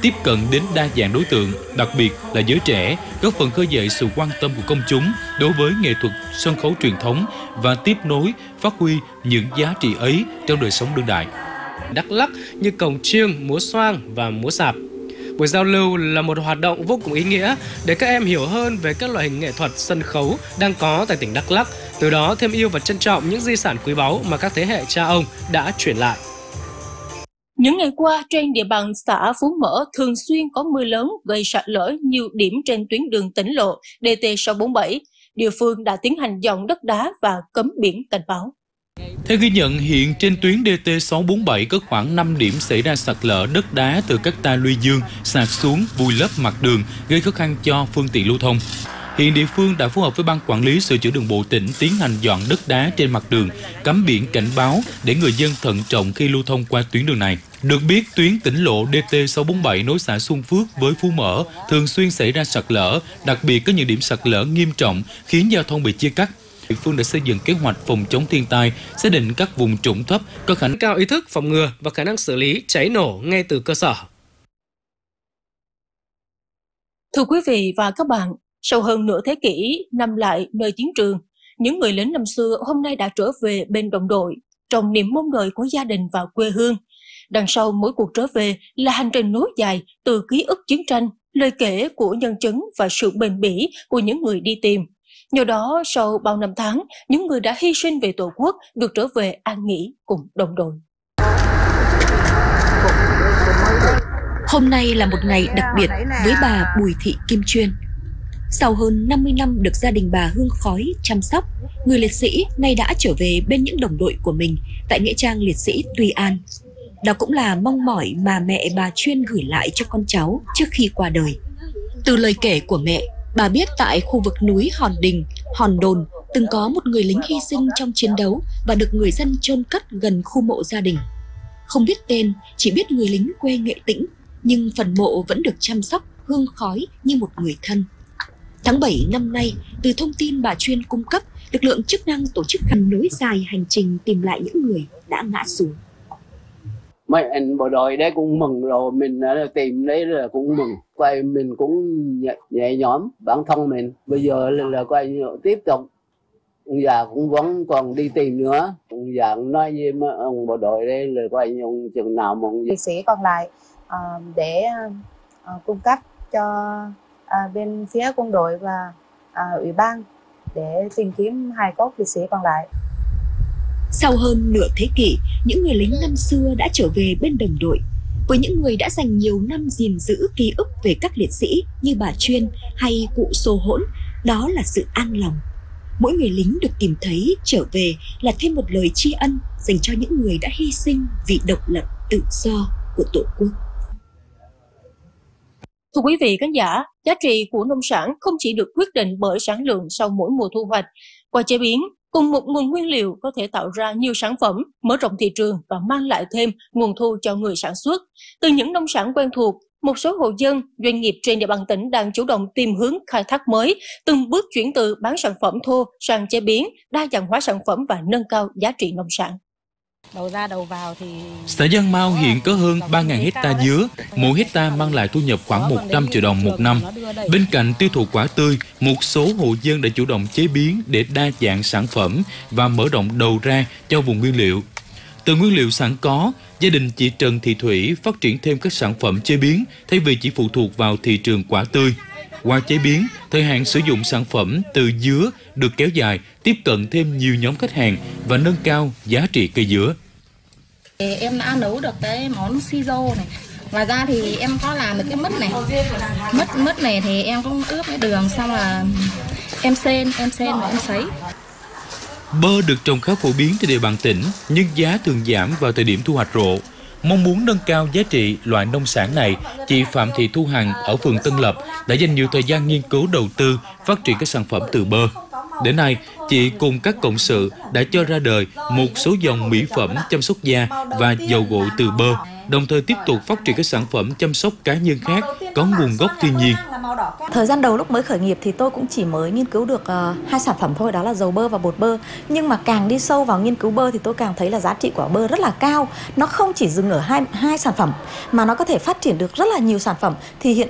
tiếp cận đến đa dạng đối tượng, đặc biệt là giới trẻ, góp phần khơi dậy sự quan tâm của công chúng đối với nghệ thuật sân khấu truyền thống và tiếp nối, phát huy những giá trị ấy trong đời sống đương đại. Đắk Lắk như cồng chiêng, múa xoang và múa sạp. Buổi giao lưu là một hoạt động vô cùng ý nghĩa để các em hiểu hơn về các loại hình nghệ thuật sân khấu đang có tại tỉnh Đắk Lắk, từ đó thêm yêu và trân trọng những di sản quý báu mà các thế hệ cha ông đã truyền lại. Những ngày qua, trên địa bàn xã Phú Mỡ thường xuyên có mưa lớn gây sạt lở nhiều điểm trên tuyến đường tỉnh lộ DT647. Địa phương đã tiến hành dọn đất đá và cấm biển cảnh báo. Theo ghi nhận, hiện trên tuyến DT647 có khoảng 5 điểm xảy ra sạt lở đất đá từ các ta luy dương sạt xuống vùi lấp mặt đường, gây khó khăn cho phương tiện lưu thông. Hiện địa phương đã phối hợp với Ban Quản lý Sửa chữa Đường bộ tỉnh tiến hành dọn đất đá trên mặt đường, cắm biển cảnh báo để người dân thận trọng khi lưu thông qua tuyến đường này. Được biết, tuyến tỉnh lộ DT647 nối xã Xuân Phước với Phú Mỡ thường xuyên xảy ra sạt lở, đặc biệt có những điểm sạt lở nghiêm trọng khiến giao thông bị chia cắt. Địa phương đã xây dựng kế hoạch phòng chống thiên tai, xác định các vùng trũng thấp có khả năng cao ý thức phòng ngừa và khả năng xử lý cháy nổ ngay từ cơ sở. Thưa quý vị và các bạn, sau hơn nửa thế kỷ nằm lại nơi chiến trường, những người lính năm xưa hôm nay đã trở về bên đồng đội trong niềm mong đợi của gia đình và quê hương. Đằng sau mỗi cuộc trở về là hành trình nối dài từ ký ức chiến tranh, lời kể của nhân chứng và sự bền bỉ của những người đi tìm. Nhờ đó, sau bao năm tháng, những người đã hy sinh về Tổ quốc được trở về an nghỉ cùng đồng đội. Hôm nay là một ngày đặc biệt với bà Bùi Thị Kim Chuyên. Sau hơn 50 năm được gia đình bà hương khói chăm sóc, người liệt sĩ nay đã trở về bên những đồng đội của mình tại nghĩa trang liệt sĩ Tuy An. Đó cũng là mong mỏi mà mẹ bà Chuyên gửi lại cho con cháu trước khi qua đời. Từ lời kể của mẹ, bà biết tại khu vực núi Hòn Đình, Hòn Đồn từng có một người lính hy sinh trong chiến đấu và được người dân chôn cất gần khu mộ gia đình. Không biết tên, chỉ biết người lính quê Nghệ Tĩnh, nhưng phần mộ vẫn được chăm sóc hương khói như một người thân. Tháng 7 năm nay, từ thông tin bà Chuyên cung cấp, lực lượng chức năng tổ chức nối dài hành trình tìm lại những người đã ngã xuống. Mấy anh bộ đội đấy cũng mừng rồi, mình tìm đấy là cũng mừng. Quay mình cũng nhẹ nhõm bản thân mình. Bây giờ là quay tiếp tục. Ông già cũng vẫn còn đi tìm nữa. Ông già cũng nói với mấy ông bộ đội đấy là quay ông chừng nào mà ông liệt sĩ còn lại để cung cấp cho bên phía quân đội và ủy ban để tìm kiếm hài cốt liệt sĩ còn lại. Sau hơn nửa thế kỷ, những người lính năm xưa đã trở về bên đồng đội. Với những người đã dành nhiều năm gìn giữ ký ức về các liệt sĩ như bà Chuyên hay cụ Sô Hỗn, đó là sự an lòng. Mỗi người lính được tìm thấy trở về là thêm một lời tri ân dành cho những người đã hy sinh vì độc lập tự do của Tổ quốc. Thưa quý vị khán giả, giá trị của nông sản không chỉ được quyết định bởi sản lượng sau mỗi mùa thu hoạch. Qua chế biến, cùng một nguồn nguyên liệu có thể tạo ra nhiều sản phẩm, mở rộng thị trường và mang lại thêm nguồn thu cho người sản xuất. Từ những nông sản quen thuộc, một số hộ dân, doanh nghiệp trên địa bàn tỉnh đang chủ động tìm hướng khai thác mới, từng bước chuyển từ bán sản phẩm thô sang chế biến, đa dạng hóa sản phẩm và nâng cao giá trị nông sản. Đầu ra đầu vào thì Xã Giang Mau hiện có hơn 3.000 hecta dứa, mỗi hecta mang lại thu nhập khoảng 100 triệu đồng một năm. Bên cạnh tiêu thụ quả tươi, một số hộ dân đã chủ động chế biến để đa dạng sản phẩm và mở rộng đầu ra cho vùng nguyên liệu. Từ nguyên liệu sẵn có, gia đình chị Trần Thị Thủy phát triển thêm các sản phẩm chế biến thay vì chỉ phụ thuộc vào thị trường quả tươi. Qua chế biến, thời hạn sử dụng sản phẩm từ dứa được kéo dài, tiếp cận thêm nhiều nhóm khách hàng và nâng cao giá trị cây dứa. Em đã nấu được cái món siro này. Ngoài ra thì em có làm được cái mứt này. Mứt này thì em cũng ướp cái đường xong là em xên và em sấy. Bơ được trồng khá phổ biến trên địa bàn tỉnh, nhưng giá thường giảm vào thời điểm thu hoạch rộ. Mong muốn nâng cao giá trị loại nông sản này, chị Phạm Thị Thu Hằng ở phường Tân Lập đã dành nhiều thời gian nghiên cứu đầu tư, phát triển các sản phẩm từ bơ. Đến nay, chị cùng các cộng sự đã cho ra đời một số dòng mỹ phẩm chăm sóc da và dầu gội từ bơ, đồng thời tiếp tục phát triển các sản phẩm chăm sóc cá nhân khác có nguồn gốc thiên nhiên. Thời gian đầu lúc mới khởi nghiệp thì tôi cũng chỉ mới nghiên cứu được 2 sản phẩm thôi, đó là dầu bơ và bột bơ. Nhưng mà càng đi sâu vào nghiên cứu bơ thì tôi càng thấy là giá trị của bơ rất là cao. Nó không chỉ dừng ở hai sản phẩm mà nó có thể phát triển được rất là nhiều sản phẩm. Thì hiện